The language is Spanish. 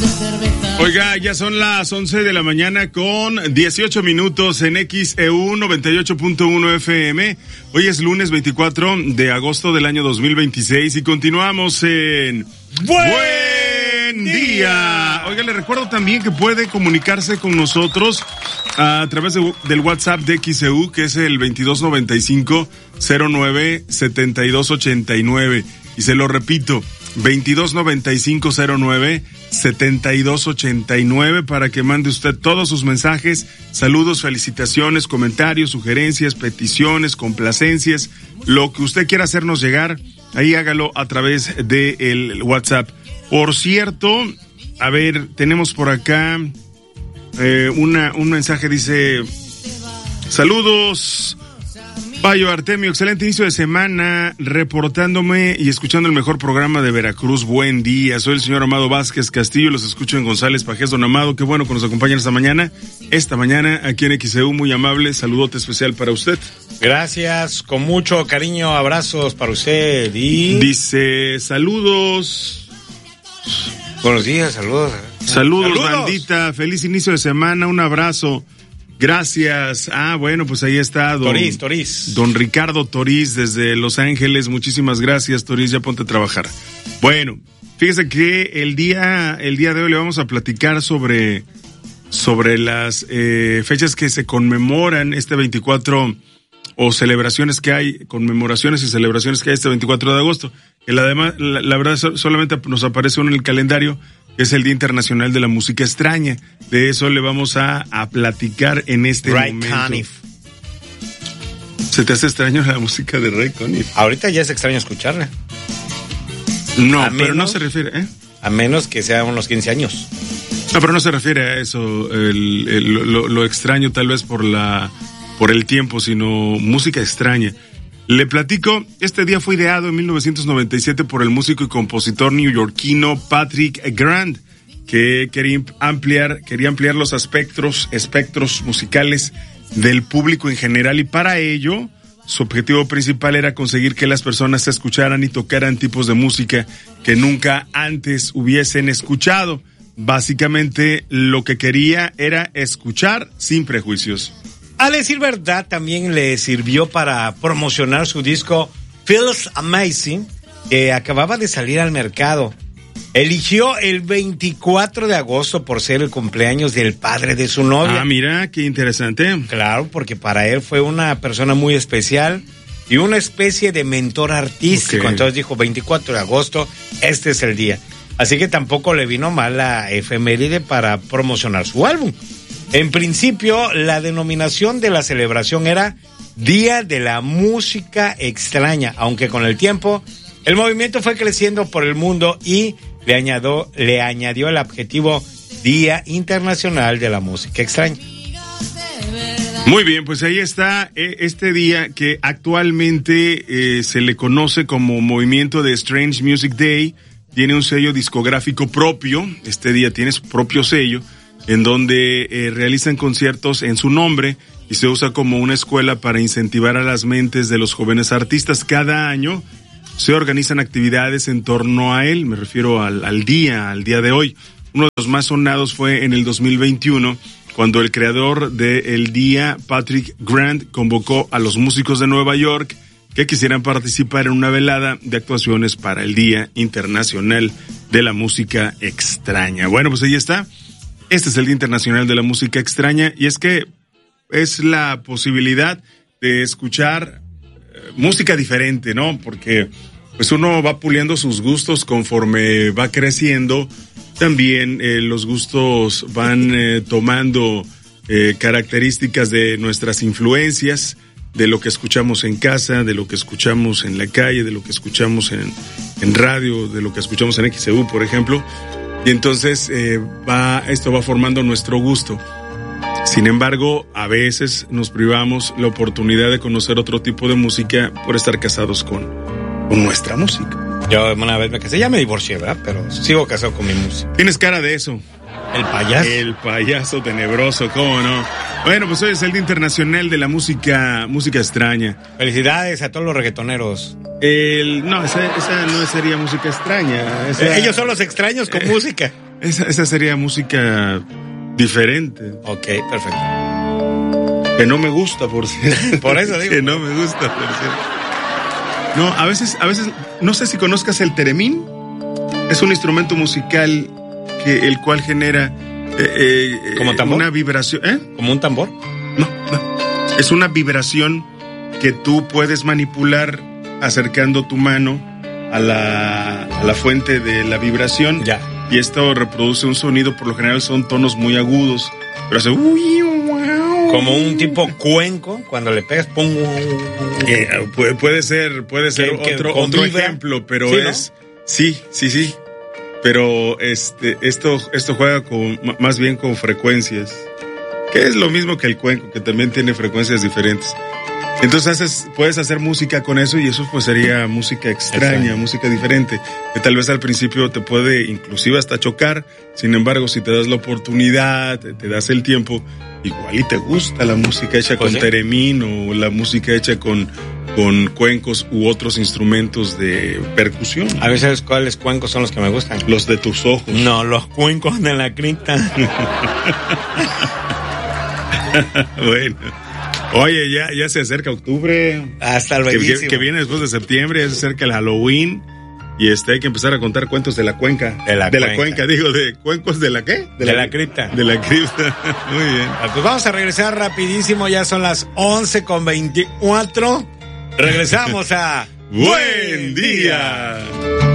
Oiga, ya son las 11 de la mañana con 18 minutos en XEU 98.1 FM. Hoy es lunes 24 de agosto del año 2026 y continuamos en Buen Día. Oiga, le recuerdo también que puede comunicarse con nosotros a través del WhatsApp de XEU, que es el 2295-09-7289. Y se lo repito, 2295-09-7289 para que mande usted todos sus mensajes, saludos, felicitaciones, comentarios, sugerencias, peticiones, complacencias, lo que usted quiera hacernos llegar, ahí hágalo a través del WhatsApp. Por cierto, a ver, tenemos por acá un mensaje, dice: saludos, Payo Artemio, excelente inicio de semana, reportándome y escuchando el mejor programa de Veracruz. Buen día, soy el señor Amado Vázquez Castillo, los escucho en González Pajés. Don Amado, qué bueno que nos acompañan esta mañana aquí en XEU, muy amable, saludote especial para usted. Gracias, con mucho cariño, abrazos para usted. Y dice: saludos. Buenos días, saludos. Saludos, bandita, feliz inicio de semana, un abrazo. Gracias. Bueno, pues ahí está Toriz. Don Ricardo Toriz desde Los Ángeles. Muchísimas gracias, Toriz, ya ponte a trabajar. Bueno, fíjese que el día de hoy le vamos a platicar sobre las fechas que se conmemoran este 24 o celebraciones que hay, conmemoraciones y celebraciones que hay este 24 de agosto. Que la verdad solamente nos aparece uno en el calendario, que es el Día Internacional de la Música Extraña. De eso le vamos a platicar en este momento. Ray Conniff. ¿Se te hace extraño la música de Ray Conniff? Ahorita ya es extraño escucharla. No, pero no se refiere, A menos que sea unos 15 años. No, pero no se refiere a eso, lo extraño tal vez por el tiempo, sino música extraña. Le platico, este día fue ideado en 1997 por el músico y compositor neoyorquino Patrick Grant, que quería ampliar los espectros musicales del público en general, y para ello su objetivo principal era conseguir que las personas escucharan y tocaran tipos de música que nunca antes hubiesen escuchado. Básicamente lo que quería era escuchar sin prejuicios. A decir verdad, también le sirvió para promocionar su disco Feels Amazing, que acababa de salir al mercado. Eligió el 24 de agosto por ser el cumpleaños del padre de su novia. Mira, qué interesante. Claro, porque para él fue una persona muy especial y una especie de mentor artístico. Okay. Entonces dijo, 24 de agosto, este es el día. Así que tampoco le vino mal la efeméride para promocionar su álbum. En principio, la denominación de la celebración era Día de la Música Extraña, aunque con el tiempo el movimiento fue creciendo por el mundo y le añadió el adjetivo Día Internacional de la Música Extraña. Muy bien, pues ahí está este día que actualmente se le conoce como Movimiento de Strange Music Day. Tiene un sello discográfico propio, este día tiene su propio sello, en donde realizan conciertos en su nombre y se usa como una escuela para incentivar a las mentes de los jóvenes artistas. Cada año se organizan actividades en torno a él, me refiero al día de hoy. Uno de los más sonados fue en el 2021, cuando el creador del día, Patrick Grant, convocó a los músicos de Nueva York que quisieran participar en una velada de actuaciones para el Día Internacional de la Música Extraña. Bueno, pues ahí está. Este es el Día Internacional de la Música Extraña, y es que es la posibilidad de escuchar música diferente, ¿no? Porque pues uno va puliendo sus gustos conforme va creciendo. También los gustos van tomando características de nuestras influencias, de lo que escuchamos en casa, de lo que escuchamos en la calle, de lo que escuchamos en radio, de lo que escuchamos en XEU, por ejemplo. Y entonces esto va formando nuestro gusto. Sin embargo, a veces nos privamos la oportunidad de conocer otro tipo de música por estar casados con nuestra música. Yo una vez me casé, ya me divorcié, ¿verdad? Pero sigo casado con mi música. Tienes cara de eso. ¿El payaso? El payaso tenebroso, ¿cómo no? Bueno, pues hoy es el Día Internacional de la Música Extraña. Felicidades a todos los reggaetoneros. No, esa no sería música extraña. Ellos son los extraños con música. esa sería música diferente. Ok, perfecto. Que no me gusta, por cierto. Por eso digo. Que no me gusta, por cierto. No, a veces, no sé si conozcas el teremín. Es un instrumento musical el cual genera ¿como tambor? Una vibración. ¿Como un tambor? No. Es una vibración que tú puedes manipular acercando tu mano a la fuente de la vibración. Ya. Y esto reproduce un sonido, por lo general son tonos muy agudos, pero hace como un tipo cuenco, cuando le pegas, pum. Puede ser otro ejemplo, pero sí, es, ¿no? Sí. Pero esto juega más bien con frecuencias, que es lo mismo que el cuenco, que también tiene frecuencias diferentes. Entonces puedes hacer música con eso y eso pues sería música extraña, música diferente, que tal vez al principio te puede inclusive hasta chocar. Sin embargo, si te das la oportunidad, te das el tiempo, igual y te gusta la música hecha con teremín o la música hecha con cuencos u otros instrumentos de percusión. A ver, ¿sabes cuáles cuencos son los que me gustan? Los de tus ojos. No, los cuencos de la cripta. Bueno. Oye, ya se acerca octubre. Hasta el bellísimo. Que viene después de septiembre, ya se acerca el Halloween. Y hay que empezar a contar cuentos de la cuenca. De la cuenca, de cuencos de la ¿qué? De la cripta. De la cripta. Muy bien. Pues vamos a regresar rapidísimo, ya son las 11:24. Regresamos a Buen Día.